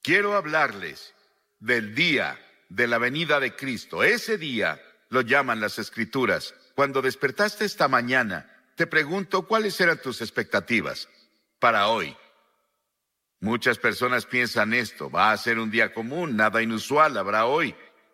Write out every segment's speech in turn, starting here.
quiero hablarles del día de la venida de Cristo. Ese día lo llaman las Escrituras. Cuando despertaste esta mañana, te pregunto, ¿cuáles eran tus expectativas para hoy? Muchas personas piensan esto: va a ser un día común, nada inusual habrá hoy.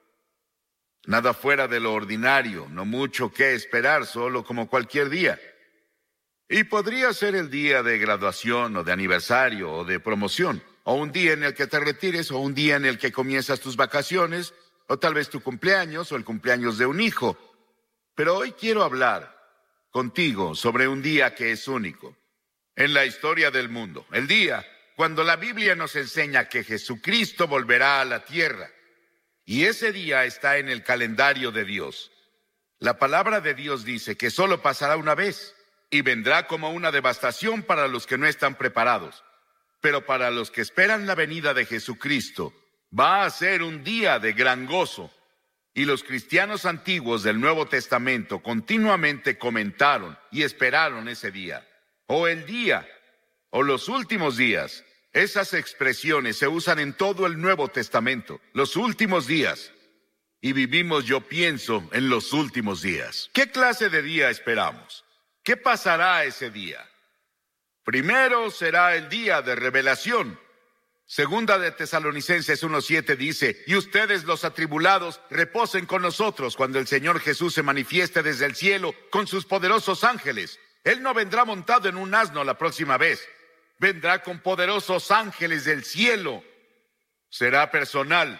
Nada fuera de lo ordinario, no mucho que esperar, solo como cualquier día. Y podría ser el día de graduación, o de aniversario, o de promoción, o un día en el que te retires, o un día en el que comienzas tus vacaciones, o tal vez tu cumpleaños, o el cumpleaños de un hijo. Pero hoy quiero hablar contigo sobre un día que es único en la historia del mundo. El día cuando la Biblia nos enseña que Jesucristo volverá a la tierra. Y ese día está en el calendario de Dios. La palabra de Dios dice que solo pasará una vez y vendrá como una devastación para los que no están preparados. Pero para los que esperan la venida de Jesucristo, va a ser un día de gran gozo. Y los cristianos antiguos del Nuevo Testamento continuamente comentaron y esperaron ese día, o el día, o los últimos días. Esas expresiones se usan en todo el Nuevo Testamento, los últimos días. Y vivimos, yo pienso, en los últimos días. ¿Qué clase de día esperamos? ¿Qué pasará ese día? Primero será el día de revelación. Segunda de Tesalonicenses 1:7 dice: y ustedes, los atribulados, reposen con nosotros cuando el Señor Jesús se manifieste desde el cielo con sus poderosos ángeles. Él no vendrá montado en un asno la próxima vez. Vendrá con poderosos ángeles del cielo. Será personal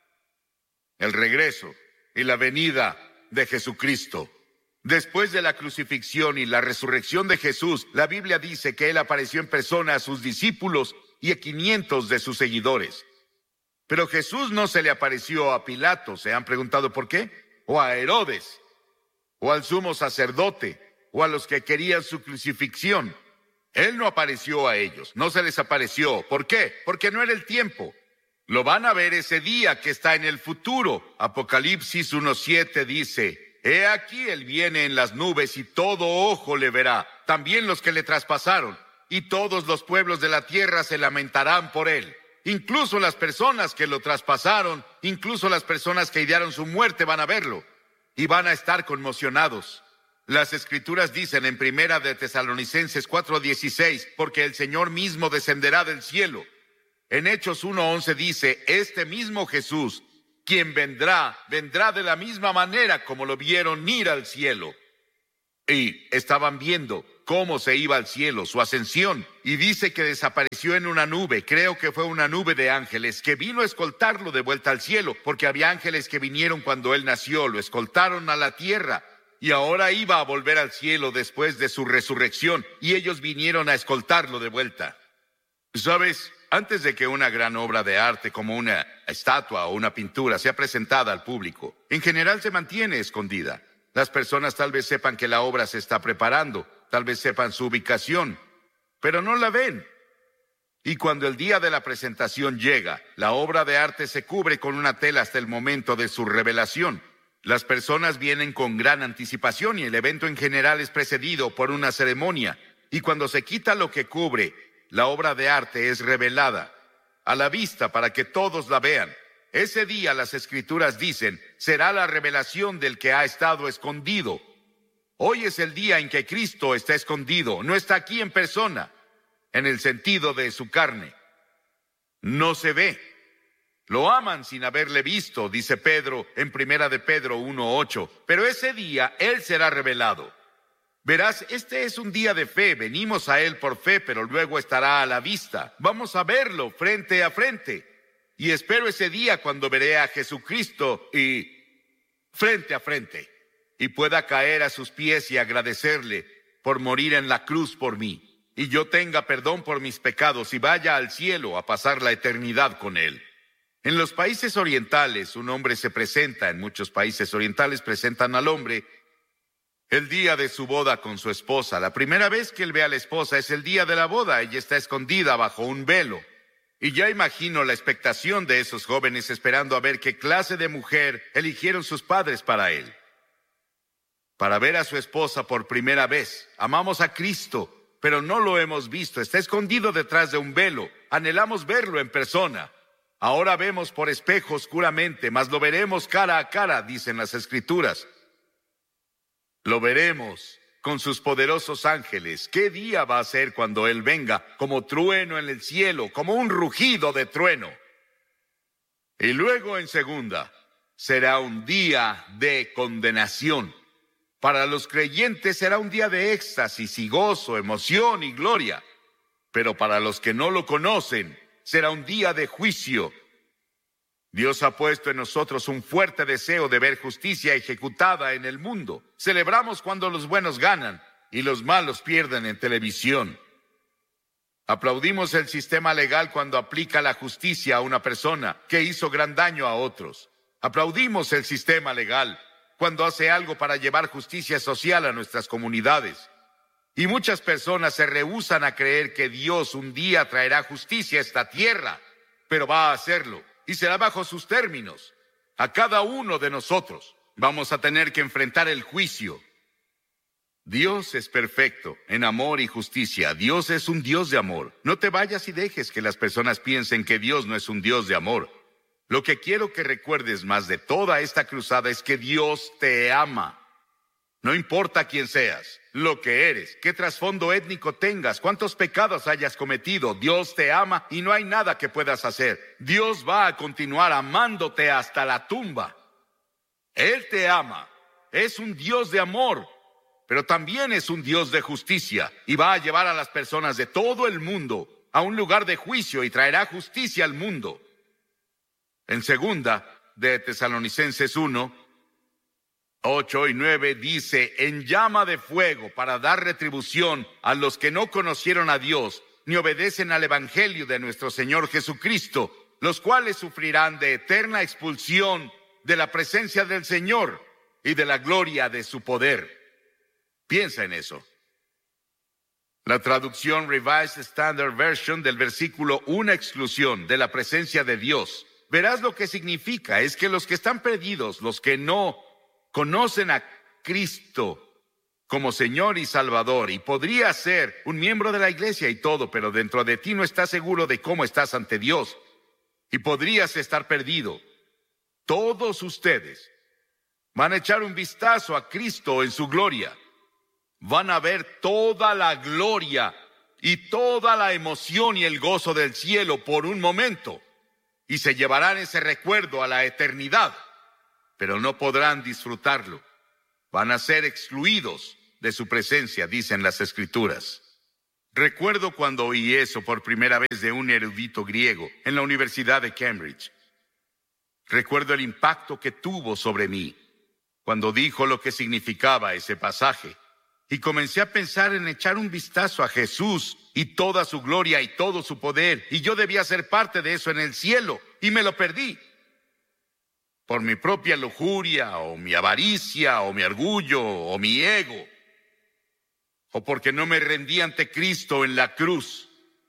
el regreso y la venida de Jesucristo. Después de la crucifixión y la resurrección de Jesús, la Biblia dice que Él apareció en persona a sus discípulos y a 500 de sus seguidores. Pero Jesús no se le apareció a Pilato, ¿se han preguntado por qué? O a Herodes, o al sumo sacerdote, o a los que querían su crucifixión. Él no apareció a ellos, no se les apareció. ¿Por qué? Porque no era el tiempo. Lo van a ver ese día que está en el futuro. Apocalipsis 1:7 dice: he aquí él viene en las nubes y todo ojo le verá, también los que le traspasaron, y todos los pueblos de la tierra se lamentarán por él. Incluso las personas que lo traspasaron, incluso las personas que idearon su muerte van a verlo y van a estar conmocionados. Las Escrituras dicen en Primera de Tesalonicenses 4:16, porque el Señor mismo descenderá del cielo. En Hechos 1:11 dice: este mismo Jesús, quien vendrá de la misma manera como lo vieron ir al cielo. Y estaban viendo cómo se iba al cielo, su ascensión. Y dice que desapareció en una nube, creo que fue una nube de ángeles, que vino a escoltarlo de vuelta al cielo, porque había ángeles que vinieron cuando él nació, lo escoltaron a la tierra. Y ahora iba a volver al cielo después de su resurrección, y ellos vinieron a escoltarlo de vuelta. ¿Sabes? Antes de que una gran obra de arte como una estatua o una pintura sea presentada al público, en general se mantiene escondida. Las personas tal vez sepan que la obra se está preparando, tal vez sepan su ubicación, pero no la ven. Y cuando el día de la presentación llega, la obra de arte se cubre con una tela hasta el momento de su revelación. Las personas vienen con gran anticipación y el evento en general es precedido por una ceremonia. Y cuando se quita lo que cubre, la obra de arte es revelada a la vista para que todos la vean. Ese día, las Escrituras dicen, será la revelación del que ha estado escondido. Hoy es el día en que Cristo está escondido, no está aquí en persona, en el sentido de su carne. No se ve. Lo aman sin haberle visto, dice Pedro en Primera de Pedro 1:8. Pero ese día Él será revelado. Verás, este es un día de fe. Venimos a Él por fe, pero luego estará a la vista. Vamos a verlo frente a frente. Y espero ese día cuando veré a Jesucristo y frente a frente, y pueda caer a sus pies y agradecerle por morir en la cruz por mí, y yo tenga perdón por mis pecados y vaya al cielo a pasar la eternidad con Él. En los países orientales, un hombre se presenta, en muchos países orientales presentan al hombre el día de su boda con su esposa. La primera vez que él ve a la esposa es el día de la boda. Ella está escondida bajo un velo. Y ya imagino la expectación de esos jóvenes esperando a ver qué clase de mujer eligieron sus padres para él. Para ver a su esposa por primera vez. Amamos a Cristo, pero no lo hemos visto. Está escondido detrás de un velo. Anhelamos verlo en persona. Ahora vemos por espejo oscuramente, mas lo veremos cara a cara, dicen las Escrituras. Lo veremos con sus poderosos ángeles. ¿Qué día va a ser cuando Él venga? Como trueno en el cielo, como un rugido de trueno. Y luego en segunda, será un día de condenación. Para los creyentes será un día de éxtasis y gozo, emoción y gloria. Pero para los que no lo conocen, será un día de juicio. Dios ha puesto en nosotros un fuerte deseo de ver justicia ejecutada en el mundo. Celebramos cuando los buenos ganan y los malos pierden en televisión. Aplaudimos el sistema legal cuando aplica la justicia a una persona que hizo gran daño a otros. Aplaudimos el sistema legal cuando hace algo para llevar justicia social a nuestras comunidades. Y muchas personas se rehúsan a creer que Dios un día traerá justicia a esta tierra, pero va a hacerlo. Y será bajo sus términos. A cada uno de nosotros vamos a tener que enfrentar el juicio. Dios es perfecto en amor y justicia. Dios es un Dios de amor. No te vayas y dejes que las personas piensen que Dios no es un Dios de amor. Lo que quiero que recuerdes más de toda esta cruzada es que Dios te ama. No importa quién seas, lo que eres, qué trasfondo étnico tengas, cuántos pecados hayas cometido, Dios te ama y no hay nada que puedas hacer. Dios va a continuar amándote hasta la tumba. Él te ama, es un Dios de amor, pero también es un Dios de justicia y va a llevar a las personas de todo el mundo a un lugar de juicio y traerá justicia al mundo. En segunda de Tesalonicenses 1, 8 y 9 dice, en llama de fuego para dar retribución a los que no conocieron a Dios ni obedecen al evangelio de nuestro Señor Jesucristo, los cuales sufrirán de eterna expulsión de la presencia del Señor y de la gloria de su poder. Piensa en eso. La traducción Revised Standard Version del versículo, una exclusión de la presencia de Dios. Verás lo que significa, es que los que están perdidos, los que no conocen a Cristo como Señor y Salvador, y podría ser un miembro de la iglesia y todo, pero dentro de ti no estás seguro de cómo estás ante Dios, y podrías estar perdido. Todos ustedes van a echar un vistazo a Cristo en su gloria. Van a ver toda la gloria y toda la emoción y el gozo del cielo por un momento, y se llevarán ese recuerdo a la eternidad. Pero no podrán disfrutarlo. Van a ser excluidos de su presencia, dicen las Escrituras. Recuerdo cuando oí eso por primera vez de un erudito griego en la Universidad de Cambridge. Recuerdo el impacto que tuvo sobre mí cuando dijo lo que significaba ese pasaje. Y comencé a pensar en echar un vistazo a Jesús y toda su gloria y todo su poder. Y yo debía ser parte de eso en el cielo, y me lo perdí. Por mi propia lujuria, o mi avaricia, o mi orgullo, o mi ego, o porque no me rendí ante Cristo en la cruz.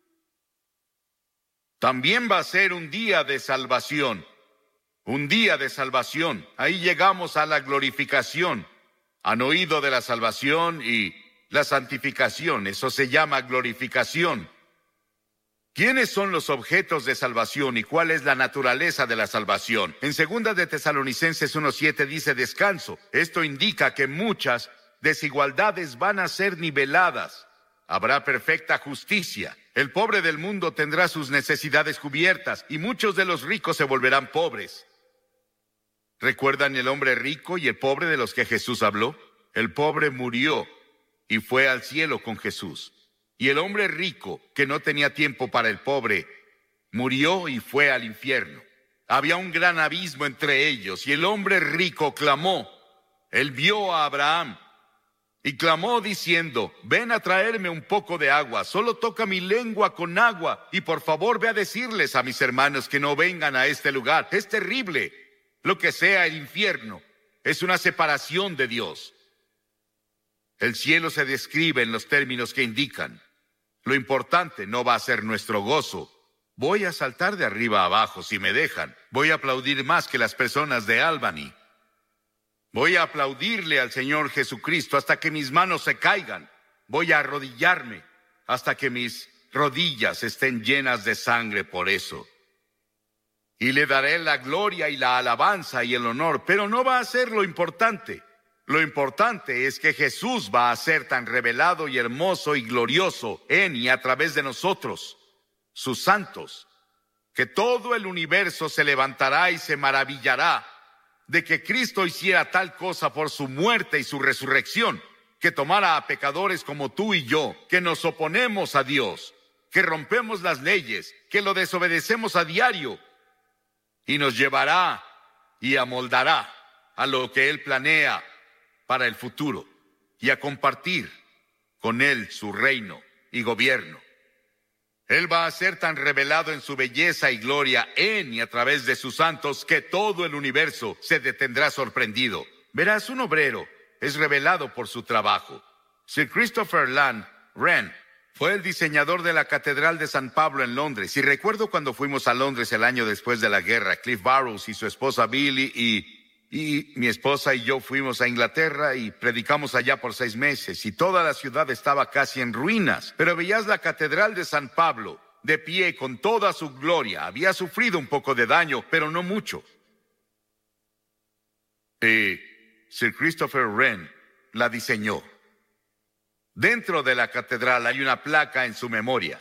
También va a ser un día de salvación, un día de salvación. Ahí llegamos a la glorificación. Han oído de la salvación y la santificación, eso se llama glorificación. ¿Quiénes son los objetos de salvación y cuál es la naturaleza de la salvación? En 2 de Tesalonicenses 1:7 dice descanso. Esto indica que muchas desigualdades van a ser niveladas. Habrá perfecta justicia. El pobre del mundo tendrá sus necesidades cubiertas y muchos de los ricos se volverán pobres. ¿Recuerdan el hombre rico y el pobre de los que Jesús habló? El pobre murió y fue al cielo con Jesús. Y el hombre rico, que no tenía tiempo para el pobre, murió y fue al infierno. Había un gran abismo entre ellos, y el hombre rico clamó. Él vio a Abraham, y clamó diciendo, ven a traerme un poco de agua, solo toca mi lengua con agua, y por favor ve a decirles a mis hermanos que no vengan a este lugar. Es terrible. Lo que sea el infierno es una separación de Dios. El cielo se describe en los términos que indican. Lo importante no va a ser nuestro gozo. Voy a saltar de arriba a abajo si me dejan. Voy a aplaudir más que las personas de Albany. Voy a aplaudirle al Señor Jesucristo hasta que mis manos se caigan. Voy a arrodillarme hasta que mis rodillas estén llenas de sangre por eso. Y le daré la gloria y la alabanza y el honor, pero no va a ser lo importante. Lo importante es que Jesús va a ser tan revelado y hermoso y glorioso en y a través de nosotros, sus santos, que todo el universo se levantará y se maravillará de que Cristo hiciera tal cosa por su muerte y su resurrección, que tomara a pecadores como tú y yo, que nos oponemos a Dios, que rompemos las leyes, que lo desobedecemos a diario, y nos llevará y amoldará a lo que Él planea para el futuro y a compartir con Él su reino y gobierno. Él va a ser tan revelado en su belleza y gloria en y a través de sus santos que todo el universo se detendrá sorprendido. Verás, un obrero es revelado por su trabajo. Sir Christopher Wren fue el diseñador de la Catedral de San Pablo en Londres. Y recuerdo cuando fuimos a Londres el año después de la guerra, Cliff Barrows y su esposa Billy y mi esposa y yo fuimos a Inglaterra y predicamos allá por 6 meses. Y toda la ciudad estaba casi en ruinas. Pero veías la Catedral de San Pablo de pie con toda su gloria. Había sufrido un poco de daño, pero no mucho. Y Sir Christopher Wren la diseñó. Dentro de la catedral hay una placa en su memoria.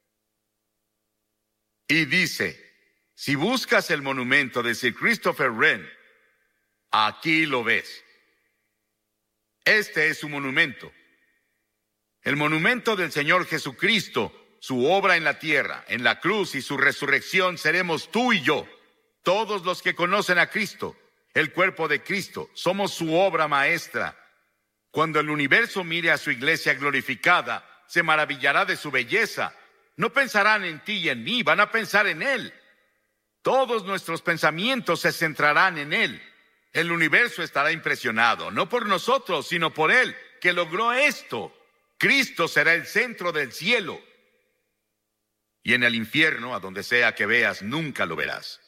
Y dice, si buscas el monumento de Sir Christopher Wren, aquí lo ves. Este es su monumento. El monumento del Señor Jesucristo, su obra en la tierra, en la cruz y su resurrección seremos tú y yo. Todos los que conocen a Cristo, el cuerpo de Cristo, somos su obra maestra. Cuando el universo mire a su iglesia glorificada, se maravillará de su belleza. No pensarán en ti y en mí, van a pensar en Él. Todos nuestros pensamientos se centrarán en Él. El universo estará impresionado, no por nosotros, sino por Él, que logró esto. Cristo será el centro del cielo. Y en el infierno, a donde sea que veas, nunca lo verás.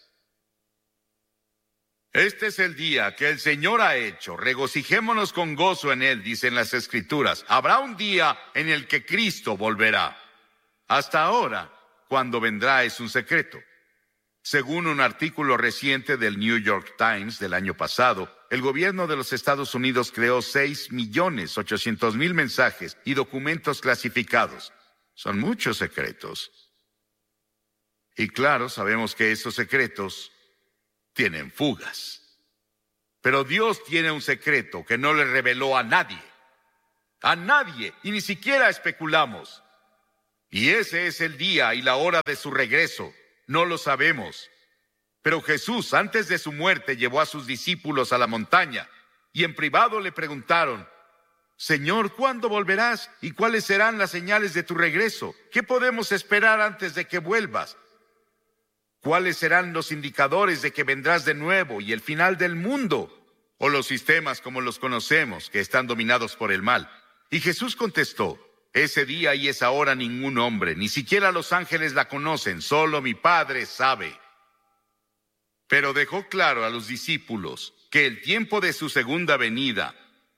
Este es el día que el Señor ha hecho. Regocijémonos con gozo en Él, dicen las Escrituras. Habrá un día en el que Cristo volverá. Hasta ahora, cuando vendrá es un secreto. Según un artículo reciente del New York Times del año pasado, el gobierno de los Estados Unidos creó 6.800.000 mensajes y documentos clasificados. Son muchos secretos. Y claro, sabemos que esos secretos tienen fugas. Pero Dios tiene un secreto que no le reveló a nadie. A nadie, y ni siquiera especulamos. Y ese es el día y la hora de su regreso. No lo sabemos. Pero Jesús, antes de su muerte, llevó a sus discípulos a la montaña y en privado le preguntaron, Señor, ¿cuándo volverás? ¿Y cuáles serán las señales de tu regreso? ¿Qué podemos esperar antes de que vuelvas? ¿Cuáles serán los indicadores de que vendrás de nuevo y el final del mundo? O los sistemas como los conocemos, que están dominados por el mal. Y Jesús contestó, ese día y esa hora ningún hombre, ni siquiera los ángeles la conocen, solo mi Padre sabe. Pero dejó claro a los discípulos que el tiempo de su segunda venida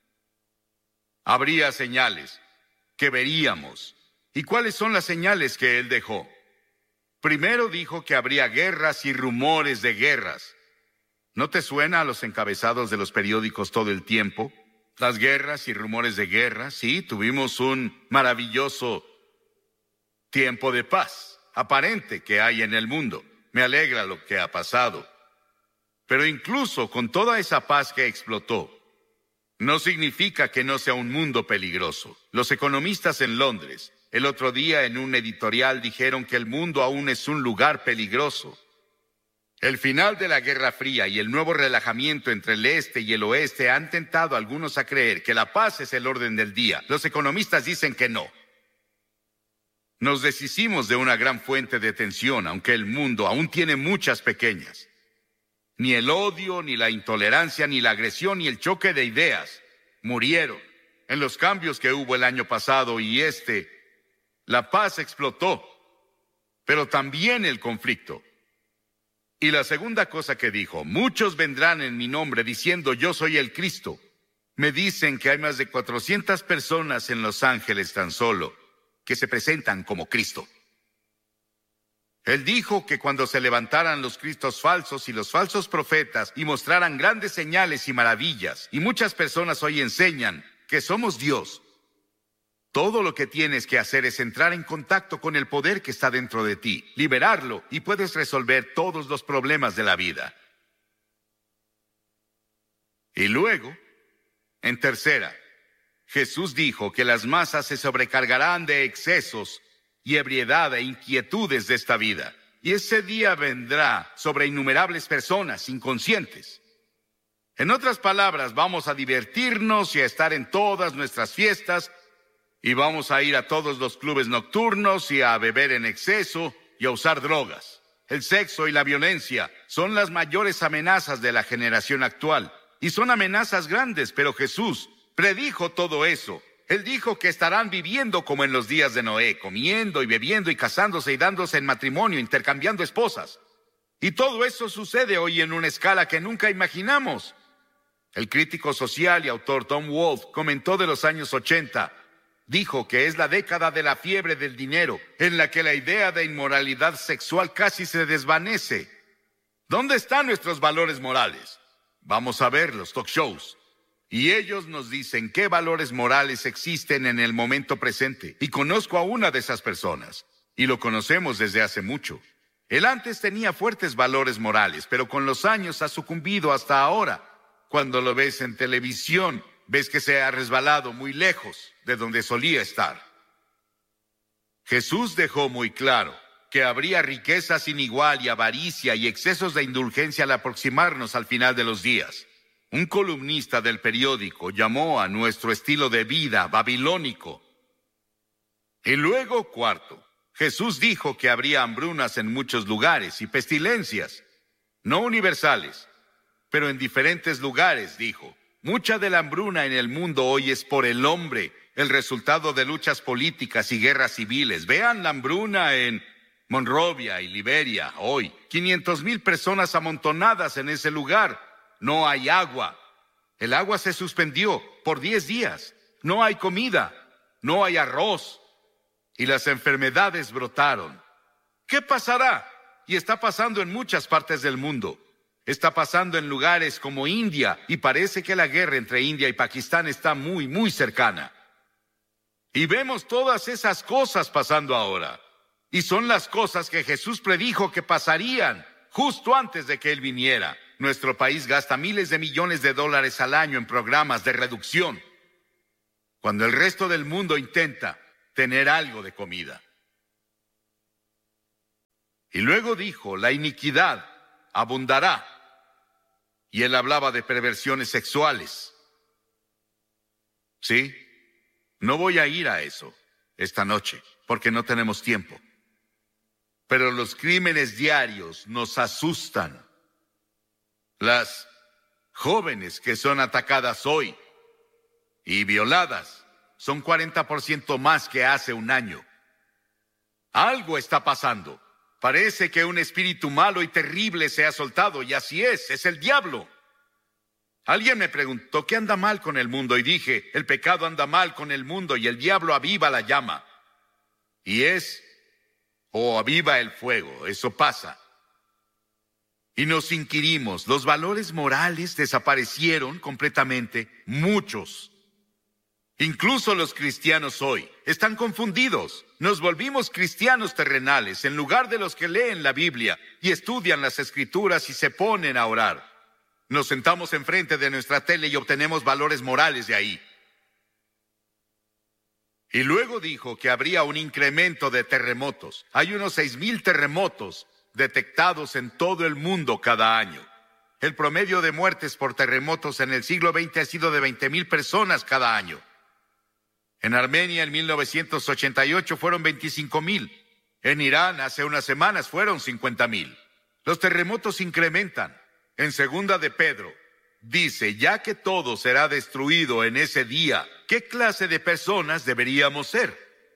habría señales que veríamos. ¿Y cuáles son las señales que él dejó? Primero dijo que habría guerras y rumores de guerras. ¿No te suena a los encabezados de los periódicos todo el tiempo? Las guerras y rumores de guerra. Sí, tuvimos un maravilloso tiempo de paz aparente que hay en el mundo. Me alegra lo que ha pasado. Pero incluso con toda esa paz que explotó, no significa que no sea un mundo peligroso. Los economistas en Londres el otro día en un editorial dijeron que el mundo aún es un lugar peligroso. El final de la Guerra Fría y el nuevo relajamiento entre el este y el oeste han tentado a algunos a creer que la paz es el orden del día. Los economistas dicen que no. Nos deshicimos de una gran fuente de tensión, aunque el mundo aún tiene muchas pequeñas. Ni el odio, ni la intolerancia, ni la agresión, ni el choque de ideas murieron en los cambios que hubo el año pasado y la paz explotó, pero también el conflicto. Y la segunda cosa que dijo, muchos vendrán en mi nombre diciendo yo soy el Cristo. Me dicen que hay más de 400 personas en Los Ángeles tan solo que se presentan como Cristo. Él dijo que cuando se levantaran los cristos falsos y los falsos profetas y mostraran grandes señales y maravillas, y muchas personas hoy enseñan que somos Dios, todo lo que tienes que hacer es entrar en contacto con el poder que está dentro de ti, liberarlo, y puedes resolver todos los problemas de la vida. Y luego, en tercera, Jesús dijo que las masas se sobrecargarán de excesos y ebriedad e inquietudes de esta vida. Y ese día vendrá sobre innumerables personas inconscientes. En otras palabras, vamos a divertirnos y a estar en todas nuestras fiestas, y vamos a ir a todos los clubes nocturnos y a beber en exceso y a usar drogas. El sexo y la violencia son las mayores amenazas de la generación actual, y son amenazas grandes, pero Jesús predijo todo eso. Él dijo que estarán viviendo como en los días de Noé, comiendo y bebiendo y casándose y dándose en matrimonio, intercambiando esposas. Y todo eso sucede hoy en una escala que nunca imaginamos. El crítico social y autor Tom Wolfe comentó de los años 80. Dijo que es la década de la fiebre del dinero, en la que la idea de inmoralidad sexual casi se desvanece. ¿Dónde están nuestros valores morales? Vamos a ver los talk shows. Y ellos nos dicen qué valores morales existen en el momento presente. Y conozco a una de esas personas. Y lo conocemos desde hace mucho. Él antes tenía fuertes valores morales, pero con los años ha sucumbido hasta ahora. Cuando lo ves en televisión, ves que se ha resbalado muy lejos de donde solía estar. Jesús dejó muy claro que habría riqueza sin igual y avaricia y excesos de indulgencia al aproximarnos al final de los días. Un columnista del periódico llamó a nuestro estilo de vida babilónico. Y luego, cuarto, Jesús dijo que habría hambrunas en muchos lugares y pestilencias, no universales, pero en diferentes lugares, dijo. Mucha de la hambruna en el mundo hoy es por el hombre, el resultado de luchas políticas y guerras civiles. Vean la hambruna en Monrovia y Liberia hoy. 500,000 personas amontonadas en ese lugar. No hay agua. El agua se suspendió por 10 días. No hay comida. No hay arroz. Y las enfermedades brotaron. ¿Qué pasará? Y está pasando en muchas partes del mundo. Está pasando en lugares como India, y parece que la guerra entre India y Pakistán está muy, muy cercana. Y vemos todas esas cosas pasando ahora. Y son las cosas que Jesús predijo que pasarían justo antes de que Él viniera. Nuestro país gasta miles de millones de dólares al año en programas de reducción, cuando el resto del mundo intenta tener algo de comida. Y luego dijo, la iniquidad abundará. Y Él hablaba de perversiones sexuales. ¿Sí? No voy a ir a eso esta noche, porque no tenemos tiempo. Pero los crímenes diarios nos asustan. Las jóvenes que son atacadas hoy y violadas son 40% más que hace un año. Algo está pasando. Parece que un espíritu malo y terrible se ha soltado, y así es el diablo. Alguien me preguntó, ¿qué anda mal con el mundo? Y dije, el pecado anda mal con el mundo y el diablo aviva la llama. Y aviva el fuego, eso pasa. Y nos inquirimos, los valores morales desaparecieron completamente, muchos. Incluso los cristianos hoy están confundidos. Nos volvimos cristianos terrenales en lugar de los que leen la Biblia y estudian las Escrituras y se ponen a orar. Nos sentamos enfrente de nuestra tele y obtenemos valores morales de ahí. Y luego dijo que habría un incremento de terremotos. Hay unos 6,000 terremotos detectados en todo el mundo cada año. El promedio de muertes por terremotos en el siglo XX ha sido de 20,000 personas cada año. En Armenia en 1988 fueron 25,000. En Irán hace unas semanas fueron 50,000. Los terremotos incrementan. En segunda de Pedro dice, ya que todo será destruido en ese día, ¿qué clase de personas deberíamos ser?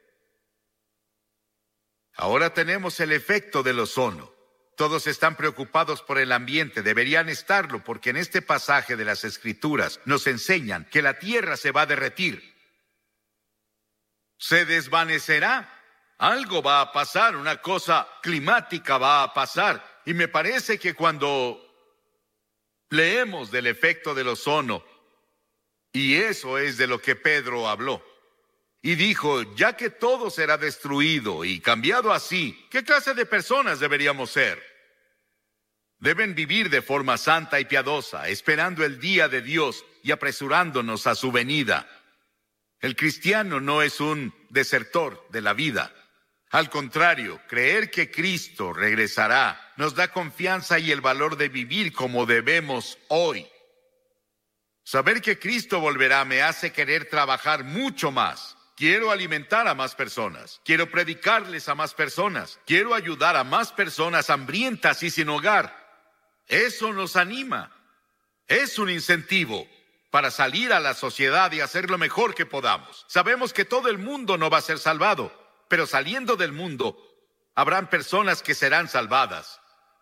Ahora tenemos el efecto del ozono. Todos están preocupados por el ambiente, deberían estarlo, porque en este pasaje de las Escrituras nos enseñan que la tierra se va a derretir. Se desvanecerá Algo va a pasar, una cosa climática va a pasar. Y me parece que cuando leemos del efecto del ozono, y eso es de lo que Pedro habló, y dijo, ya que todo será destruido y cambiado así, ¿qué clase de personas deberíamos ser? Deben vivir de forma santa y piadosa, esperando el día de Dios y apresurándonos a su venida. El cristiano no es un desertor de la vida. Al contrario, creer que Cristo regresará nos da confianza y el valor de vivir como debemos hoy. Saber que Cristo volverá me hace querer trabajar mucho más. Quiero alimentar a más personas. Quiero predicarles a más personas. Quiero ayudar a más personas hambrientas y sin hogar. Eso nos anima. Es un incentivo para salir a la sociedad y hacer lo mejor que podamos. Sabemos que todo el mundo no va a ser salvado, pero saliendo del mundo, habrán personas que serán salvadas.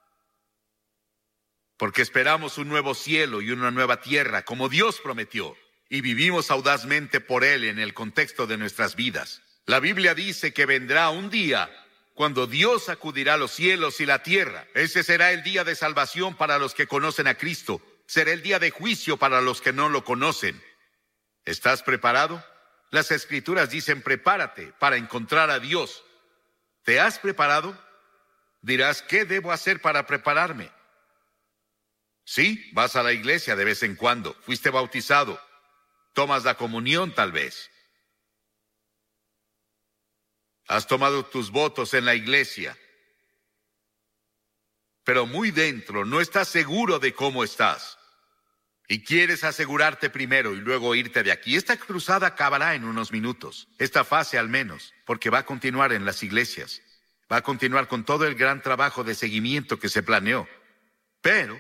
Porque esperamos un nuevo cielo y una nueva tierra, como Dios prometió, y vivimos audazmente por Él en el contexto de nuestras vidas. La Biblia dice que vendrá un día cuando Dios sacudirá los cielos y la tierra. Ese será el día de salvación para los que conocen a Cristo. Será el día de juicio para los que no lo conocen. ¿Estás preparado? Las Escrituras dicen, prepárate para encontrar a Dios. ¿Te has preparado? Dirás, ¿qué debo hacer para prepararme? Sí, vas a la iglesia de vez en cuando. Fuiste bautizado. Tomas la comunión tal vez. Has tomado tus votos en la iglesia. Pero muy dentro no estás seguro de cómo estás. Y quieres asegurarte primero y luego irte de aquí. Esta cruzada acabará en unos minutos. Esta fase al menos, porque va a continuar en las iglesias. Va a continuar con todo el gran trabajo de seguimiento que se planeó. Pero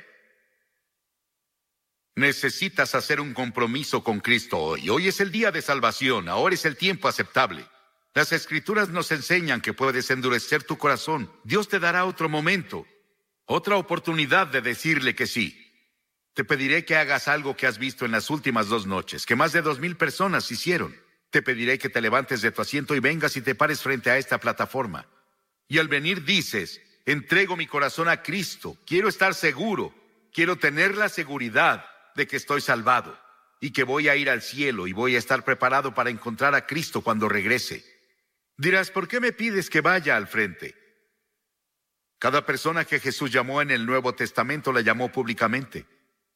necesitas hacer un compromiso con Cristo hoy. Hoy es el día de salvación. Ahora es el tiempo aceptable. Las Escrituras nos enseñan que puedes endurecer tu corazón. Dios te dará otro momento, otra oportunidad de decirle que sí. Te pediré que hagas algo que has visto en las últimas 2 noches, que más de 2,000 personas hicieron. Te pediré que te levantes de tu asiento y vengas y te pares frente a esta plataforma. Y al venir dices, entrego mi corazón a Cristo. Quiero estar seguro. Quiero tener la seguridad de que estoy salvado y que voy a ir al cielo y voy a estar preparado para encontrar a Cristo cuando regrese. Dirás, ¿por qué me pides que vaya al frente? Cada persona que Jesús llamó en el Nuevo Testamento la llamó públicamente.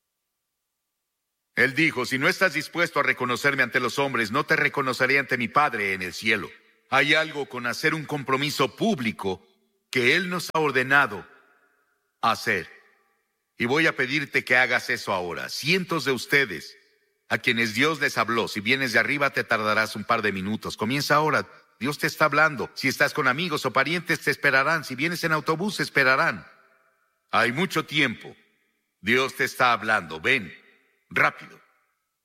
Él dijo, si no estás dispuesto a reconocerme ante los hombres, no te reconoceré ante mi Padre en el cielo. Hay algo con hacer un compromiso público que Él nos ha ordenado hacer. Y voy a pedirte que hagas eso ahora. Cientos de ustedes, a quienes Dios les habló, si vienes de arriba te tardarás un par de minutos. Comienza ahora. Dios te está hablando. Si estás con amigos o parientes te esperarán. Si vienes en autobús esperarán. Hay mucho tiempo. Dios te está hablando. Ven, rápido.